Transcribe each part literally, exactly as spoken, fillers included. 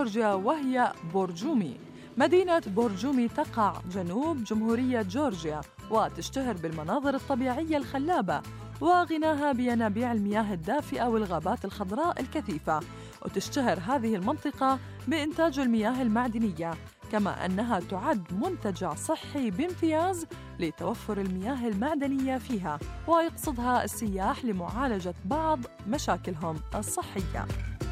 جورجيا وهي بورجومي. مدينة بورجومي تقع جنوب جمهورية جورجيا، وتشتهر بالمناظر الطبيعية الخلابة وغناها بينابيع المياه الدافئة والغابات الخضراء الكثيفة. وتشتهر هذه المنطقة بإنتاج المياه المعدنية، كما أنها تعد منتجع صحي بامتياز لتوفر المياه المعدنية فيها، ويقصدها السياح لمعالجة بعض مشاكلهم الصحية.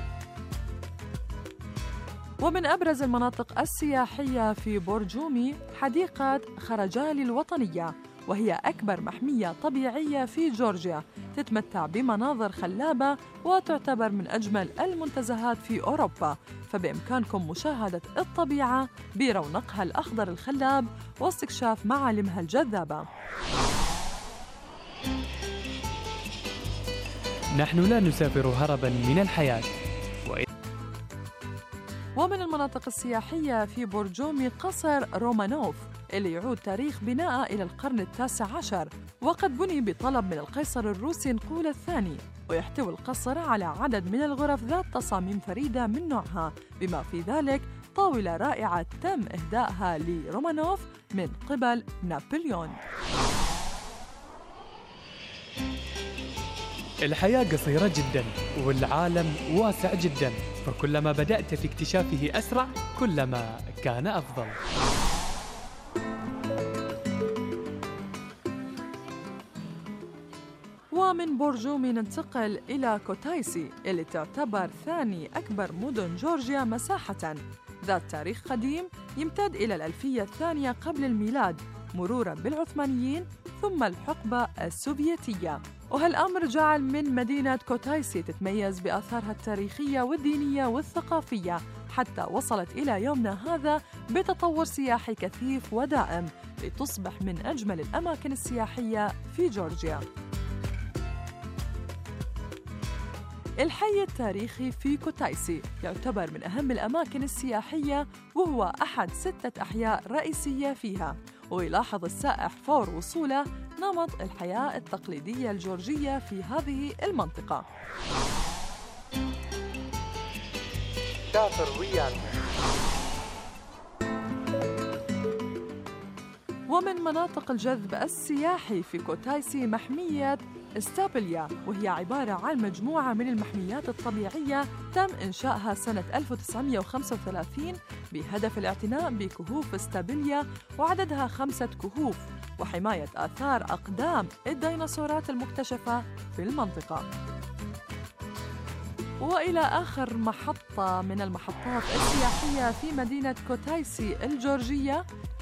ومن أبرز المناطق السياحية في بورجومي حديقة خرجالي الوطنية، وهي أكبر محمية طبيعية في جورجيا، تتمتع بمناظر خلابة وتعتبر من أجمل المنتزهات في أوروبا. فبإمكانكم مشاهدة الطبيعة برونقها الأخضر الخلاب واستكشاف معالمها الجذابة. نحن لا نسافر هرباً من الحياة. ومن المناطق السياحية في بورجومي قصر رومانوف، اللي يعود تاريخ بناءه إلى القرن التاسع عشر، وقد بني بطلب من القيصر الروسي نقول الثاني. ويحتوي القصر على عدد من الغرف ذات تصاميم فريدة من نوعها، بما في ذلك طاولة رائعة تم إهدائها لرومانوف من قبل نابليون. الحياة قصيرة جداً والعالم واسع جداً، فكلما بدأت في اكتشافه أسرع كلما كان أفضل. ومن بورجومي ننتقل إلى كوتايسي، اللي تعتبر ثاني أكبر مدن جورجيا مساحة، ذات تاريخ قديم يمتد إلى الألفية الثانية قبل الميلاد، مروراً بالعثمانيين ثم الحقبة السوفيتية. وهالأمر جعل من مدينة كوتايسي تتميز بآثارها التاريخية والدينية والثقافية، حتى وصلت إلى يومنا هذا بتطور سياحي كثيف ودائم، لتصبح من أجمل الأماكن السياحية في جورجيا. الحي التاريخي في كوتايسي يعتبر من أهم الأماكن السياحية، وهو أحد ستة أحياء رئيسية فيها. ويلاحظ السائح فور وصوله نمط الحياة التقليدية الجورجية في هذه المنطقة. ومن مناطق الجذب السياحي في كوتايسي محمية ستابليا، وهي عبارة عن مجموعة من المحميات الطبيعية تم إنشائها سنة ألف وتسعمائة وخمسة وثلاثين بهدف الاعتناء بكهوف ستابليا، وعددها خمسة كهوف، وحماية آثار أقدام الديناصورات المكتشفة في المنطقة. وإلى آخر محطة من المحطات السياحية في مدينة كوتايسي الجورجية